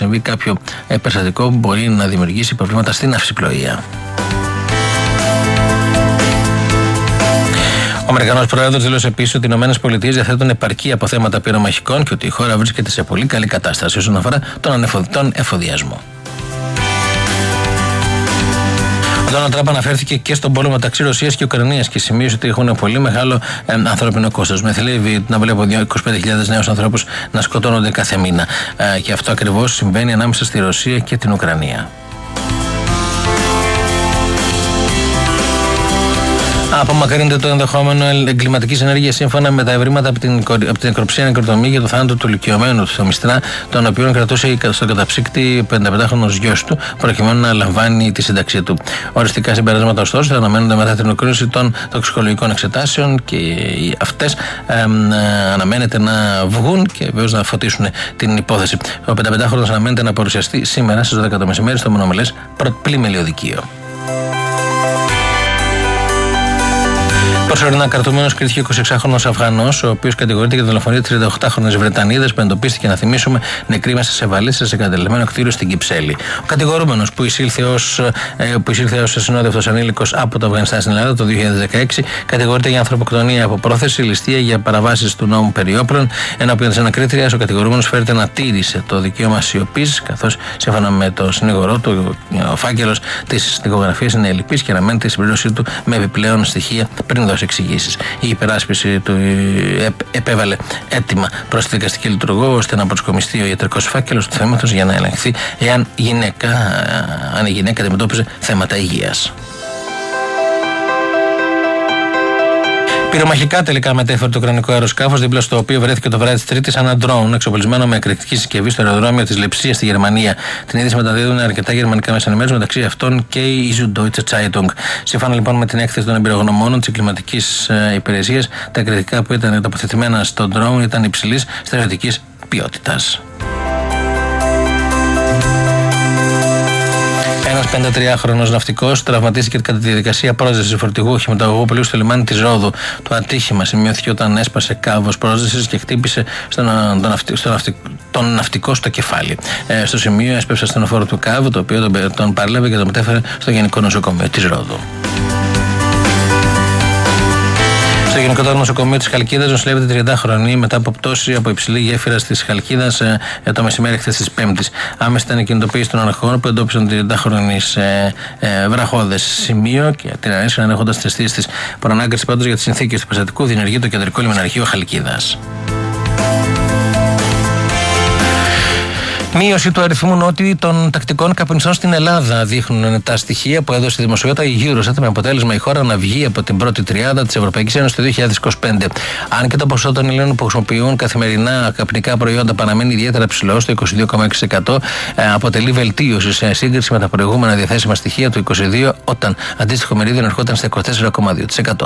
συμβεί κάποιο περιστατικό που μπορεί να δημιουργήσει προβλήματα στην ναυσιπλοεία. Ο Αμερικανός Πρόεδρος δήλωσε επίσης ότι οι ΗΠΑ διαθέτουν επαρκή αποθέματα πυρομαχικών και ότι η χώρα βρίσκεται σε πολύ καλή κατάσταση όσον αφορά τον εφοδιασμό. Ο Ντόναλντ Τραμπ αναφέρθηκε και στον πόλεμο μεταξύ Ρωσίας και Ουκρανίας και σημείωσε ότι έχουν πολύ μεγάλο ανθρώπινο κόστος. Με θλίβει να βλέπω 25.000 νέους ανθρώπους να σκοτώνονται κάθε μήνα. Και αυτό ακριβώς συμβαίνει ανάμεσα στη Ρωσία και την Ουκρανία. Απομακρύνεται το ενδεχόμενο εγκληματικής ενέργειας σύμφωνα με τα ευρήματα από την νεκροψία νεκροτομή για το θάνατο του ηλικιωμένου του Μιστρά, τον οποίο κρατούσε στο καταψύκτη 55χρονος γιος του, προκειμένου να λαμβάνει τη σύνταξή του. Οριστικά συμπεράσματα, ωστόσο, θα αναμένονται μετά την ολοκλήρωση των τοξικολογικών εξετάσεων και αυτές αναμένεται να βγουν και βεβαίως να φωτίσουν την υπόθεση. Ο 55χρονος αναμένεται να παρουσιαστεί σήμερα στις 12 το μεσημέρι στο μονομελές πλημελιωδικείο. Προσωρινά κρατουμένος κρίθηκε 26χρονος Αφγανός, ο οποίος κατηγορείται για τη δολοφονία 38χρονης Βρετανίδας που εντοπίστηκε, να θυμίσουμε, νεκρή μέσα σε βαλίτσες σε εγκατελειμμένο κτίριο στην Κυψέλη. Ο κατηγορούμενος που εισήλθε ως ασυνόδευτος ανήλικος από το Αφγανιστάν στην Ελλάδα το 2016 κατηγορείται για ανθρωποκτονία από πρόθεση, ληστεία για παραβάσεις του νόμου περί όπλων. Ενώπιον της ανακρίτριας, ο κατηγορούμενος φέρεται να τήρησε το δικαίωμα σιωπής, καθώς σύμφωνα με το συνήγορό του, ο φάκελος της δικογραφίας είναι ελλειπής και αναμένεται η συμπλήρωσή του με επιπλέον στοιχεία πριν δώσει εξηγήσεις. Η υπεράσπιση του επέβαλε αίτημα προς τη δικαστική λειτουργό ώστε να προσκομιστεί ο ιατρικός φάκελος του θέματος για να ελεγχθεί αν η γυναίκα αντιμετώπιζε θέματα υγείας. Πυρομαχικά τελικά μετέφερε το ουκρανικό αεροσκάφος, δίπλα στο οποίο βρέθηκε το βράδυ της Τρίτης ένα ντρόουν εξοπλισμένο με εκρηκτική συσκευή στο αεροδρόμιο της Λεψίας στη Γερμανία. Την είδηση μεταδίδουν αρκετά γερμανικά μέσα ενημέρωσης, μεταξύ αυτών και η Süddeutsche Zeitung. Σύμφωνα λοιπόν με την έκθεση των εμπειρογνωμόνων της κλιματικής υπηρεσίας, τα εκρηκτικά που ήταν τοποθετημένα στο ντρόουν ήταν υψηλής στρατιωτικής ποιότητας. Ένας 53χρονος ναυτικός τραυματίστηκε κατά τη διαδικασία πρόσδεσης φορτηγού οχηματογωγού πλοίου στο λιμάνι της Ρόδου. Το ατύχημα σημειώθηκε όταν έσπασε κάβος πρόσδεσης και χτύπησε τον ναυτικό στο κεφάλι. Στο σημείο έσπευσε ασθενοφόρο του κάβου, το οποίο τον παρέλαβε και τον μετέφερε στο Γενικό Νοσοκομείο της Ρόδου. Στο Γενικότερο Νοσοκομείο της Χαλκίδας νοσηλεύεται 30χρονη μετά από πτώση από υψηλή γέφυρα της Χαλκίδας το μεσημέρι χθες της Πέμπτης. Άμεσα ήταν η κινητοποίηση των αρχών που εντόπισαν 30χρονη σε βραχώδες σημείο και την ανέσχαν έχοντας τις αισθήσεις της. Προανάγκριση πάντως για τις συνθήκες του περιστατικού διενεργεί το Κεντρικό Λιμεναρχείο Χαλκίδας. Μείωση του αριθμού νότιου των τακτικών καπνιστών στην Ελλάδα δείχνουν τα στοιχεία που έδωσε η δημοσιότητα η Eurostat, με αποτέλεσμα η χώρα να βγει από την πρώτη τριάδα της Ευρωπαϊκής Ένωσης το 2025. Αν και το ποσό των Ελλήνων που χρησιμοποιούν καθημερινά καπνικά προϊόντα παραμένει ιδιαίτερα ψηλό στο 22,6%, αποτελεί βελτίωση σε σύγκριση με τα προηγούμενα διαθέσιμα στοιχεία του 2022, όταν αντίστοιχο μερίδιο ερχόταν στα 24,2%.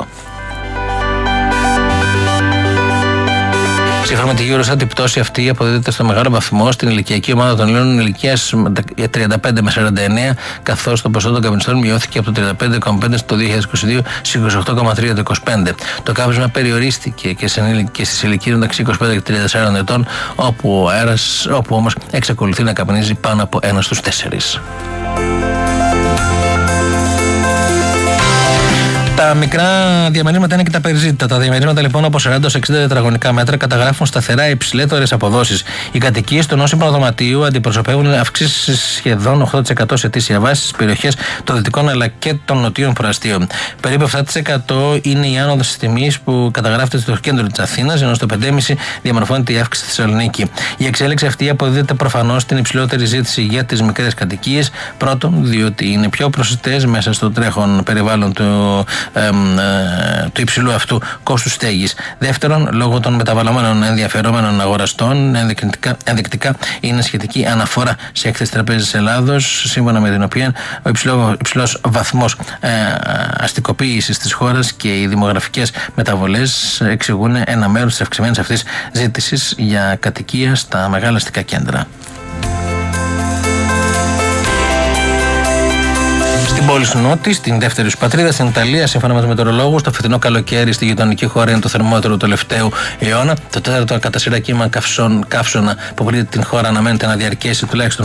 Σύμφωνα με τη Eurostat, η πτώση αυτή αποδίδεται στο μεγάλο βαθμό στην ηλικιακή ομάδα των Ελλήνων ηλικίας 35 με 49, καθώς το ποσό των καπνιστών μειώθηκε από το 35,5 το 2022 στις 28,3 το 2025. Το κάπνισμα περιορίστηκε και στις ηλικίες μεταξύ 25 και 34 ετών, όπου όμως εξακολουθεί να καπνίζει πάνω από 1 στους 4. Τα μικρά διαμερίσματα είναι και τα περιζήτητα. Τα διαμερίσματα λοιπόν από 40 έως 60 τετραγωνικά μέτρα καταγράφουν σταθερά υψηλότερες αποδόσεις. Οι κατοικίες του νόσημου δωματίου αντιπροσωπεύουν αυξήσεις σχεδόν 8% σε αιτήσια βάση στις περιοχές των δυτικών αλλά και των νοτίων προαστίων. Περίπου 7% είναι η άνοδος της τιμής που καταγράφεται στο κέντρο της Αθήνας, ενώ στο 5,5% διαμορφώνεται η αύξηση στη Θεσσαλονίκη. Η εξέλιξη αυτή αποδίδεται προφανώς στην υψηλότερη ζήτηση για τις μικρές κατοικίες. Πρώτον, διότι είναι πιο προσιτές μέσα στο τρέχον περιβάλλον του υψηλού αυτού κόστου στέγης. Δεύτερον, λόγω των μεταβαλλόμενων ενδιαφερόμενων αγοραστών, ενδεικτικά είναι σχετική αναφορά σε έκθεση Τραπέζης Ελλάδος, σύμφωνα με την οποία ο υψηλός βαθμός αστικοποίησης της χώρας και οι δημογραφικές μεταβολές εξηγούν ένα μέρος της αυξημένης αυτής ζήτησης για κατοικία στα μεγάλα αστικά κέντρα. Στην πόλη σου Νότη, στην δεύτερη σου πατρίδα, στην Ιταλία, σύμφωνα με τους μετεωρολόγους, το φετινό καλοκαίρι στη γειτονική χώρα είναι το θερμότερο του τελευταίου αιώνα. Το τέταρτο κατά σειρά κύμα καύσωνα που πλήττει την χώρα αναμένεται να διαρκέσει τουλάχιστον